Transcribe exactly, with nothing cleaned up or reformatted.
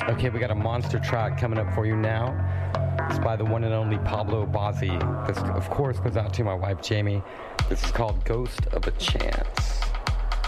Okay, we got a monster track coming up for you now. It's by the one and only Pablo Bozzi. This, of course, goes out to my wife, Jamie. This is called Ghost of a Chance.